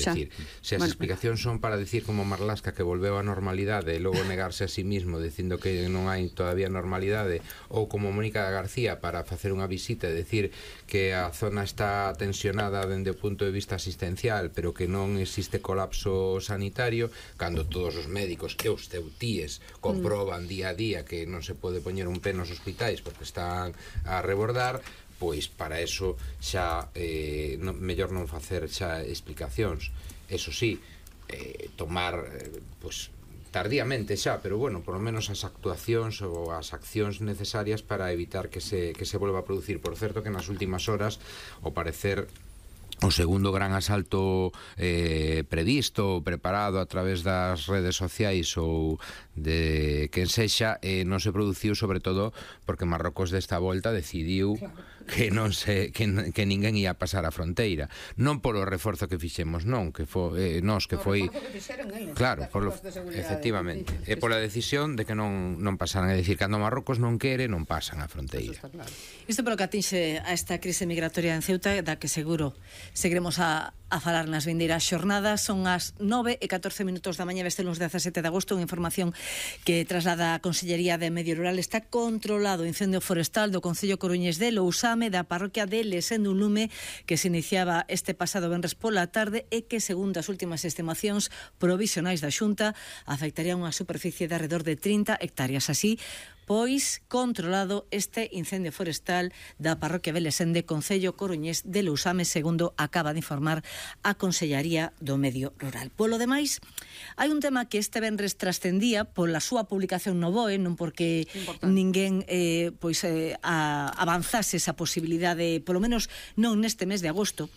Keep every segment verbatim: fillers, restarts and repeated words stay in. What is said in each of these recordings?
decir, se as bueno, explicacións son para decir como Marlaska que volveu á normalidade e logo negarse a sí mismo dicindo que non hai todavía normalidade, ou como Mónica García para facer unha visita e decir que a zona está tensionada dende o punto de vista asistencial pero que non existe colapso sanitario, cando todos os médicos e os ceutíes comproban día a día que non se pode poñer un pé nos hospitais porque están a rebordar, pois para eso xa eh, no, mellor non facer xa explicacións. Eso sí, eh, tomar eh, pois tardíamente xa, pero bueno, por lo menos as actuacións ou as accións necesarias para evitar que se, que se volva a producir. Por certo que nas últimas horas, ao parecer, o segundo gran asalto eh, previsto ou preparado a través das redes sociais ou de quen sexa eh, non se produciu sobre todo porque Marrocos desta volta decidiu que non se que, que ninguén ia pasar a fronteira, non polo reforzo que fixemos, non, que foi eh, nós que foi claro, polo, efectivamente, e pola decisión de que non non pasaran, é dicir, cando Marrocos non quere non pasan a fronteira. Isto polo que atinxe a esta crise migratoria en Ceuta, da que seguro seguiremos a, a falar nas vindeiras xornadas. Son as nove e catorce minutos da mañá deste luns dezasete de agosto. Unha información que traslada a Consellería de Medio Rural. Está controlado o incendio forestal do Concello Coruñés de Lousame, da parroquia de Lesende, un lume que se iniciaba este pasado venres pola tarde e que, segundo as últimas estimacións provisionais da Xunta, afectaría unha superficie de alrededor de trinta hectáreas. Así, pois controlado este incendio forestal da parroquia de Lesende, Concello Coruñés de Lousame, segundo acaba de informar a Consellería do Medio Rural. Polo demais, hai un tema que este venres trascendía pola súa publicación no B O E, non porque importante. ninguén eh, pois eh, a, avanzase esa posibilidade, polo menos non neste mes de agosto,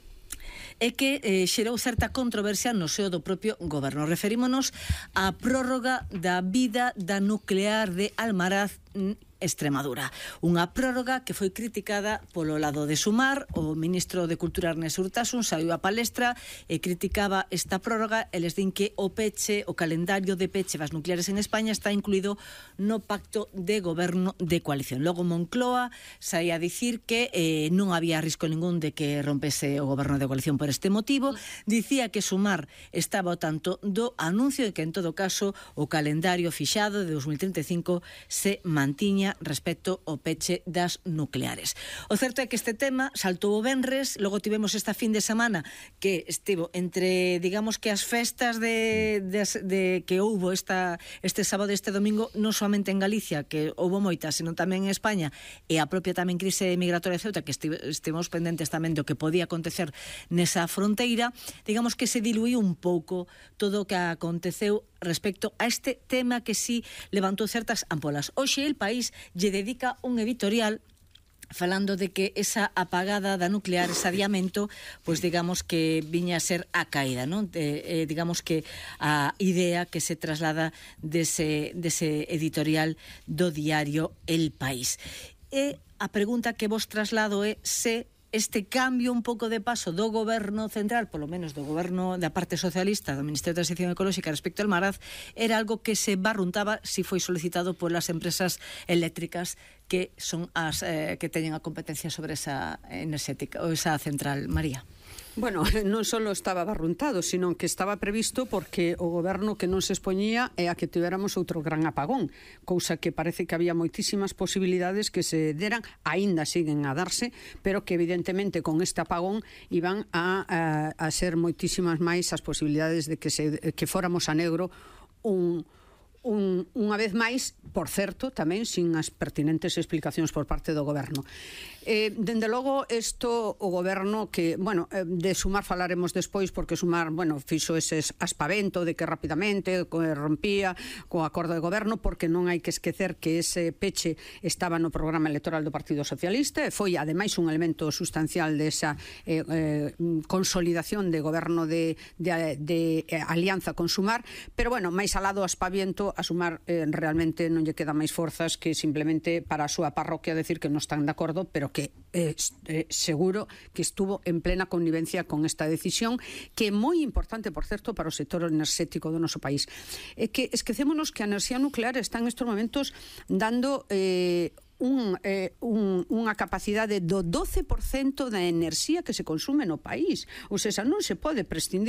é que eh, xerou certa controversia no seo do propio goberno. Referímonos á prórroga da vida da nuclear de Almaraz, Extremadura. Unha prórroga que foi criticada polo lado de Sumar. O ministro de Cultura, Ernest Urtasun, saiu a palestra e criticaba esta prórroga e les din que o peche, o calendario de peche das nucleares en España está incluído no pacto de goberno de coalición. Logo Moncloa saía a dicir que eh, non había risco ningún de que rompese o goberno de coalición por este motivo. Dicía que Sumar estaba ao tanto do anuncio e que en todo caso o calendario fixado de dos mil trinta e cinco se mantiña respecto ao peche das nucleares. O certo é que este tema saltou o venres, logo tivemos esta fin de semana que estivo entre, digamos que as festas de, de, de que houbo esta, este sábado e este domingo, non somente en Galicia, que houbo moitas, sino tamén en España, e a propia tamén crise migratoria de Ceuta, que estivemos pendentes tamén do que podía acontecer nesa fronteira. Digamos que se diluiu un pouco todo o que aconteceu respecto a este tema que sí levantou certas ampolas. Hoxe El País lle dedica un editorial falando de que esa apagada da nuclear, ese adiamento, pois digamos que viña a ser a caída, non? De, eh, digamos que a idea que se traslada dese, dese editorial do diario El País. E a pregunta que vos traslado é se este cambio un pouco de paso do goberno central, polo menos do goberno da parte socialista do Ministerio de Transición Ecolóxica respecto ao Almaraz, era algo que se barruntaba si foi solicitado polas empresas eléctricas que son as eh, que teñen a competencia sobre esa enerxética ou esa central. María. Bueno, non só estaba barruntado, sino que estaba previsto porque o goberno que non se expoñía é a que tivéramos outro gran apagón, cousa que parece que había moitísimas posibilidades que se deran, aínda siguen a darse, pero que evidentemente con este apagón iban a, a, a ser moitísimas máis as posibilidades de que, se, que fóramos a negro un... Un, unha vez máis, por certo, tamén sin as pertinentes explicacións por parte do goberno. Eh, dende logo, isto o goberno que, bueno, de Sumar falaremos despois, porque Sumar, bueno, fixo ese aspavento de que rapidamente rompía co acordo de goberno, porque non hai que esquecer que ese peche estaba no programa electoral do Partido Socialista e foi, ademais, un elemento sustancial desa eh, eh, consolidación de goberno de, de, de, de alianza con Sumar, pero, bueno, máis alado aspaviento, a Sumar eh, realmente non lle queda máis forzas que simplemente para a súa parroquia decir que non están de acordo, pero que eh, eh, seguro que estuvo en plena connivencia con esta decisión, que é moi importante, por certo, para o sector enerxético do noso país. É que esquecémonos que a enerxía nuclear está en estes momentos dando eh, Un, eh, un, unha capacidade do doce por cento da enerxía que se consume no país. Ou seja, non se pode prescindir